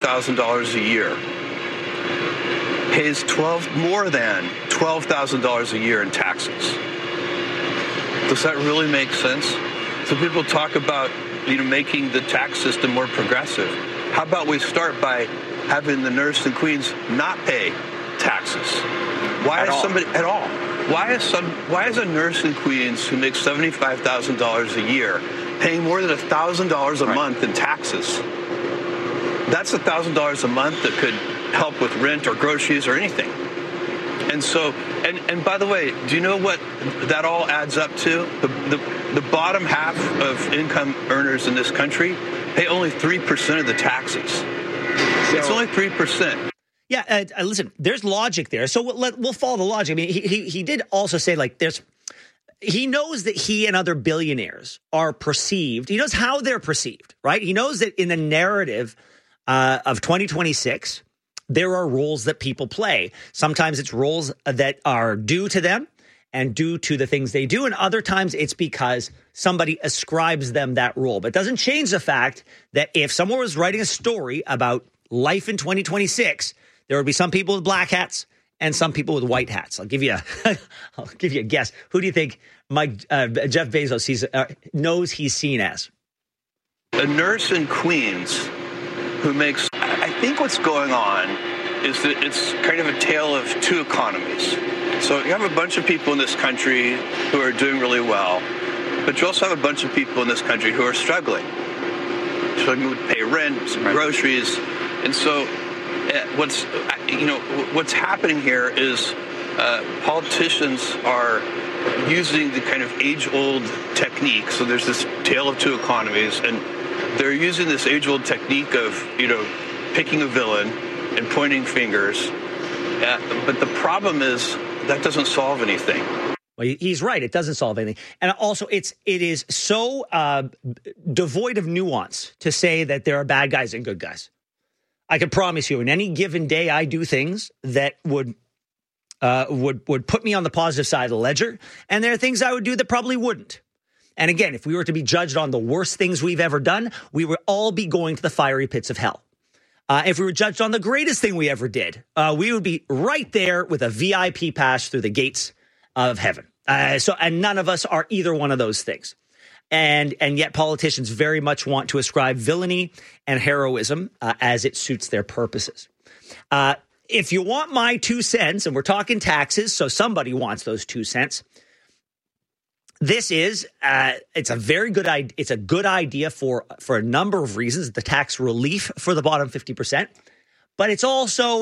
$25,000 a year pays more than $12,000 a year in taxes. Does that really make sense? So people talk about, making the tax system more progressive. How about we start by having the nurse in Queens not pay taxes? Why is a nurse in Queens who makes $75,000 a year paying more than $1,000 a month in taxes? That's $1,000 a month that could help with rent or groceries or anything. And so, and by the way, do you know what that all adds up to? The bottom half of income earners in this country pay only 3% of the taxes. It's only 3%. Yeah, listen, there's logic there. So we'll follow the logic. I mean, he did also say, he knows that he and other billionaires are perceived. He knows how they're perceived, right? He knows that in the narrative of 2026, there are roles that people play. Sometimes it's roles that are due to them and due to the things they do. And other times it's because somebody ascribes them that role. But it doesn't change the fact that if someone was writing a story about life in 2026, there would be some people with black hats and some people with white hats. I'll give you a guess. Who do you think Jeff Bezos knows he's seen as? A nurse in Queens who makes, I think what's going on is that it's kind of a tale of two economies. So you have a bunch of people in this country who are doing really well, but you also have a bunch of people in this country who are struggling to pay rent, some groceries. And so what's happening here is politicians are using the kind of age-old technique. So there's this tale of two economies, and they're using this age-old technique of, picking a villain and pointing fingers. But the problem is that doesn't solve anything. Well, he's right. It doesn't solve anything. And also, it is so devoid of nuance to say that there are bad guys and good guys. I can promise you, in any given day, I do things that would put me on the positive side of the ledger. And there are things I would do that probably wouldn't. And again, if we were to be judged on the worst things we've ever done, we would all be going to the fiery pits of hell. If we were judged on the greatest thing we ever did, we would be right there with a VIP pass through the gates of heaven. And none of us are either one of those things. And yet politicians very much want to ascribe villainy and heroism as it suits their purposes. If you want my 2 cents, and we're talking taxes, so somebody wants those 2 cents. This is it's a very good idea. It's a good idea for a number of reasons. The tax relief for the bottom 50%, but it's also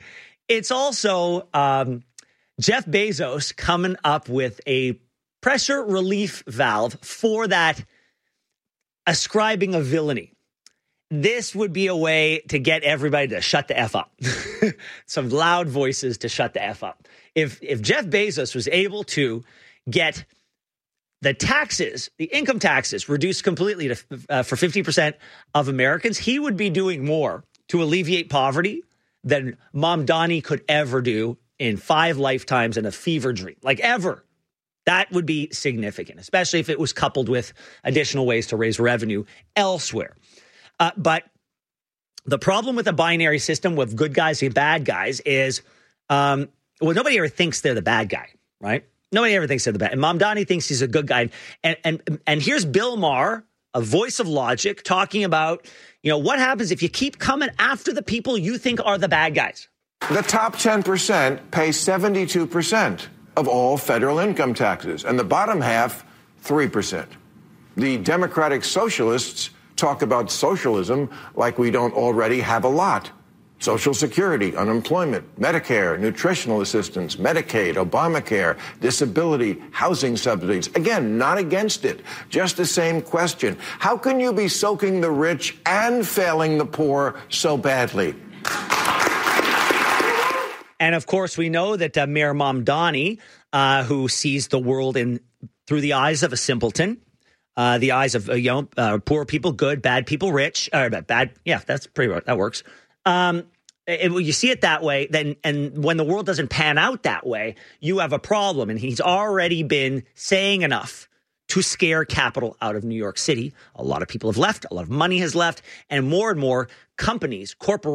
Jeff Bezos coming up with a pressure relief valve for that ascribing of villainy. This would be a way to get everybody to shut the F up. Some loud voices to shut the F up. If Jeff Bezos was able to get the taxes, the income taxes, reduced completely for 50% of Americans, he would be doing more to alleviate poverty than Mamdani could ever do in 5 lifetimes and a fever dream, like ever. That would be significant, especially if it was coupled with additional ways to raise revenue elsewhere. But the problem with a binary system with good guys and bad guys is, nobody ever thinks they're the bad guy, right? Nobody ever thinks they're the bad. And Mamdani thinks he's a good guy. And here's Bill Maher, a voice of logic, talking about, what happens if you keep coming after the people you think are the bad guys? The top 10% pay 72% of all federal income taxes, and the bottom half, 3%. The Democratic Socialists talk about socialism like we don't already have a lot. Social Security, unemployment, Medicare, nutritional assistance, Medicaid, Obamacare, disability, housing subsidies. Again, not against it. Just the same question. How can you be soaking the rich and failing the poor so badly? And of course, we know that Mayor Mamdani, who sees the world through the eyes of a simpleton, the eyes of poor people good, bad people rich, bad. Yeah, that's pretty much that works. You see it that way, and when the world doesn't pan out that way, you have a problem. And he's already been saying enough to scare capital out of New York City. A lot of people have left. A lot of money has left. And more companies, corporations,